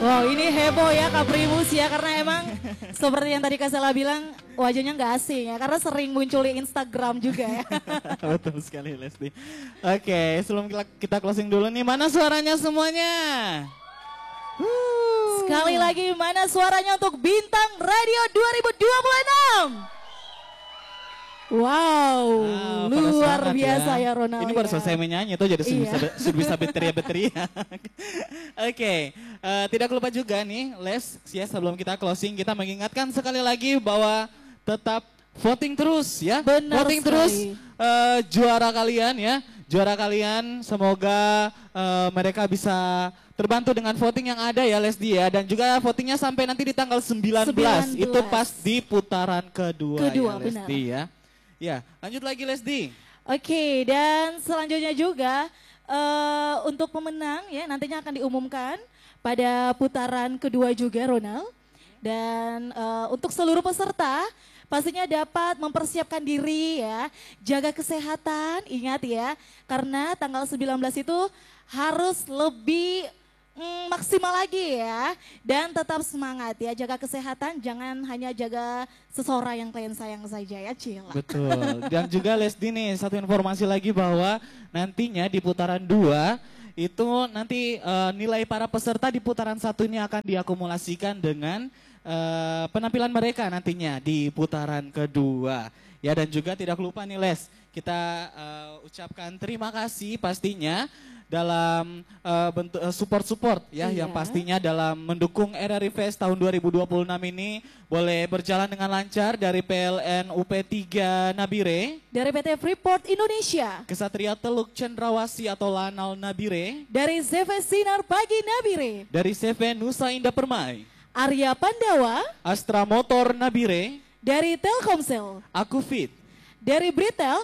Wow, ini heboh ya Kak Primus ya, karena emang seperti yang tadi Kak Sela bilang, wajahnya nggak asing ya, karena sering muncul di Instagram juga ya. Betul sekali Lesti. Oke, sebelum kita closing dulu nih, mana suaranya semuanya? Sekali lagi, mana suaranya untuk Bintang Radio 2026? Wow, luar biasa ya Ronald. Ini baru selesai menyanyi tuh jadi sudah bisa berteriak-berteriak. Oke, tidak lupa juga nih Les, ya sebelum kita closing kita mengingatkan sekali lagi bahwa tetap voting terus ya. Benar voting sekali. Terus juara kalian ya. Juara kalian semoga mereka bisa terbantu dengan voting yang ada ya Lesdi ya. Dan juga votingnya sampai nanti di tanggal 19. Itu pas di putaran kedua ya Lesdi ya. Ya, lanjut lagi Lesdi. Oke, dan selanjutnya juga untuk pemenang ya nantinya akan diumumkan pada putaran kedua juga Ronald. Dan untuk seluruh peserta pastinya dapat mempersiapkan diri ya, jaga kesehatan, ingat ya, karena tanggal 19 itu harus lebih maksimal lagi ya, dan tetap semangat ya, jaga kesehatan, jangan hanya jaga seseorang yang kalian sayang saja ya Cila. Betul, dan juga Lesdi nih satu informasi lagi bahwa nantinya di putaran 2 itu nanti nilai para peserta di putaran 1 ini akan diakumulasikan dengan penampilan mereka nantinya di putaran kedua. Ya, dan juga tidak lupa nih Les, kita ucapkan terima kasih pastinya dalam bentuk support ya, yang pastinya dalam mendukung RRI Fest tahun 2026 ini boleh berjalan dengan lancar dari PLN UP3 Nabire, dari PT Freeport Indonesia, Kesatria Teluk Cendrawasih atau Lanal Nabire, dari CV Sinar Pagi Nabire, dari CV Nusa Indah Permai, Arya Pandawa, Astra Motor Nabire, dari Telkomsel, Akufit, dari Britel,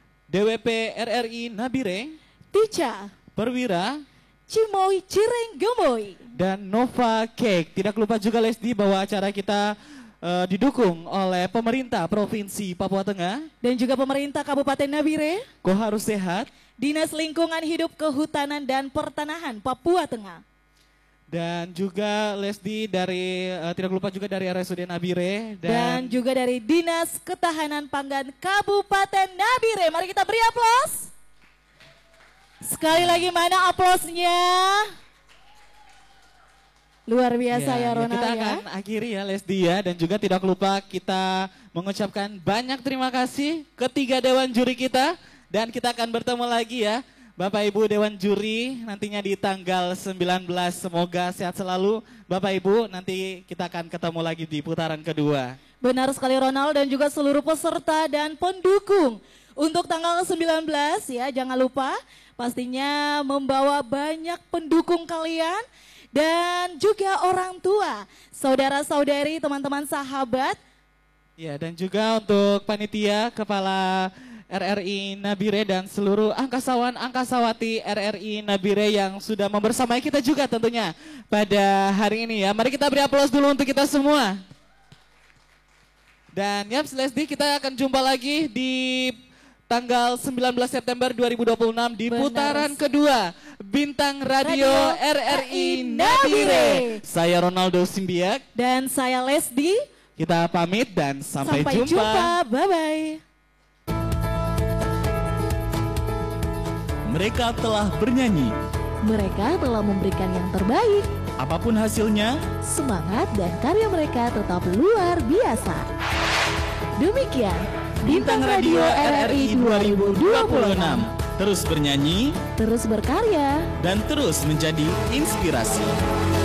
DWP RRI Nabire, Tica, Perwira, Cimoy Cireng Gemoy, dan Nova Cake. Tidak lupa juga Lesdi bahwa acara kita didukung oleh pemerintah Provinsi Papua Tengah dan juga pemerintah Kabupaten Nabire, Koharus Sehat, Dinas Lingkungan Hidup Kehutanan dan Pertanahan Papua Tengah. Dan juga Lesdi dari tidak lupa juga dari RSUD Nabire dan juga dari Dinas Ketahanan Pangan Kabupaten Nabire. Mari kita beri aplaus. Sekali lagi, mana aplausnya? Luar biasa ya Ronald kita ya. akan akhiri ya Lesdi ya, dan juga tidak lupa kita mengucapkan banyak terima kasih ketiga dewan juri kita, dan kita akan bertemu lagi ya Bapak Ibu Dewan Juri nantinya di tanggal 19. Semoga sehat selalu Bapak Ibu, nanti kita akan ketemu lagi di putaran kedua. Benar sekali Ronald, dan juga seluruh peserta dan pendukung untuk tanggal 19 ya, jangan lupa pastinya membawa banyak pendukung kalian dan juga orang tua, saudara-saudari, teman-teman sahabat. Ya, dan juga untuk panitia, kepala RRI Nabire dan seluruh angkasawan angkasawati RRI Nabire yang sudah membersamai kita juga tentunya pada hari ini ya. Mari kita beri aplaus dulu untuk kita semua. Dan ya Lesdi, kita akan jumpa lagi di tanggal 19 September 2026 di putaran kedua Bintang Radio RRI Nabire. Saya Ronaldo Simbiak dan saya Lesdi. Kita pamit dan sampai jumpa. Bye-bye. Mereka telah bernyanyi. Mereka telah memberikan yang terbaik. Apapun hasilnya, semangat dan karya mereka tetap luar biasa. Demikian Bintang Radio RRI 2026. Terus bernyanyi, terus berkarya, dan terus menjadi inspirasi.